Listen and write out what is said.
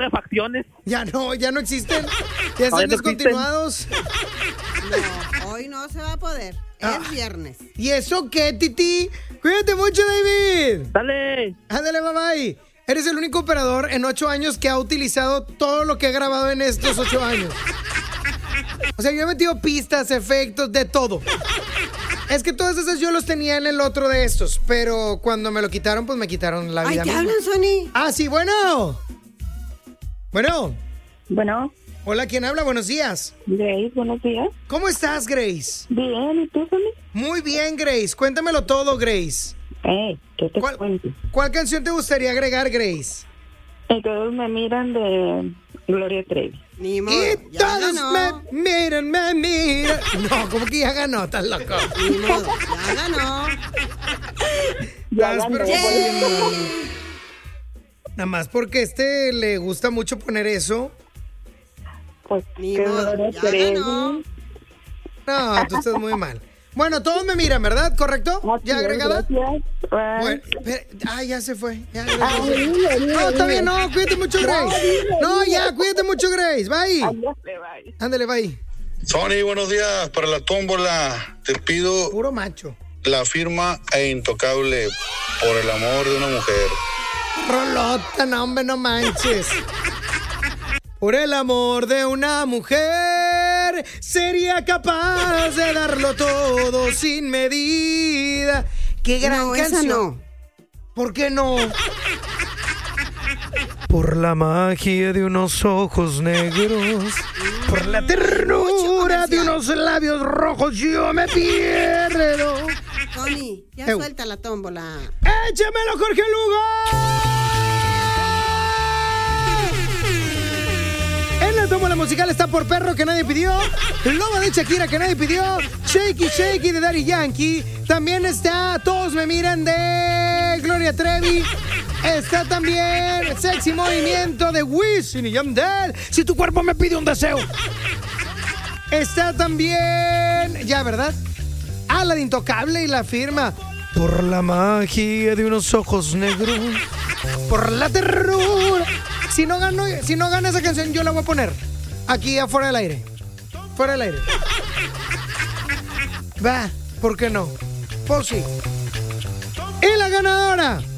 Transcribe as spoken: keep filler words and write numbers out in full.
refacciones. Ya no, ya no existen. Ya están No, ya no descontinuados. No, hoy no se va a poder. Ah. Es viernes. ¿Y eso qué, Titi? Cuídate mucho, David. Dale. Ándale, bye bye. Eres el único operador en ocho años que ha utilizado todo lo que he grabado en estos ocho años. O sea, yo he metido pistas, efectos, de todo. Es que todas esas yo los tenía en el otro de estos, pero cuando me lo quitaron, pues me quitaron la Ay, vida ¿qué misma. hablan, Sony? Ah, sí, bueno. Bueno. Bueno. Hola, ¿quién habla? Buenos días. Grace, buenos días. ¿Cómo estás, Grace? Bien, ¿y tú, Sony? Muy bien, Grace. Cuéntamelo todo, Grace. Eh, ¿qué te ¿Cuál, cuento? ¿Cuál canción te gustaría agregar, Grace? Y todos me miran de Gloria Trevi. Ni modo. Y Ya todos ganó. me miran, me miran. No, como que ya ganó, estás loco. Ni modo. Ya ganó. Ya Estás ganó, pero- Yay. Nada más porque este le gusta mucho poner eso. Pues Ni que modo, Gloria ya Trevi. ganó. No, tú estás muy mal. Bueno, todos me miran, ¿verdad? ¿Correcto? Así ¿Ya es, agregada? gracias. Bye. Bueno, espera. Ah, ya se fue. Ya, ya, Ah, ya. dile, dile, No, está dile. bien, no, cuídate mucho, Grace. dile, No, dile. ya, cuídate mucho, Grace. Bye. Ándale, bye. Ándale, bye. Sony, buenos días. Para la tómbola te pido Puro macho. la firma e intocable por el amor de una mujer. Rolota, no, hombre, no manches. Por el amor de una mujer sería capaz de darlo todo sin medida. Qué gran No, esa canción. no. ¿Por qué no? Por la magia de unos ojos negros, por la ternura de unos labios rojos, yo me pierdo. Tony, ya Eu. suelta la tómbola. ¡Échamelo, Jorge Lugo! En la tómbola musical está Por Perro, que nadie pidió, Loba de Shakira, que nadie pidió, Shakey Shakey de Daddy Yankee, también está Todos me miran de Gloria Trevi, está también Sexy Movimiento de Wisin y Yandel, Si tu cuerpo me pide un deseo. Está también, ya, ¿verdad? Ah, la de Intocable y la firma. Por la magia de unos ojos negros, por la ternura. Si no gano, si no gana esa canción, yo la voy a poner aquí afuera del aire. Fuera del aire. Va, ¿por qué no? Pues sí. Y la ganadora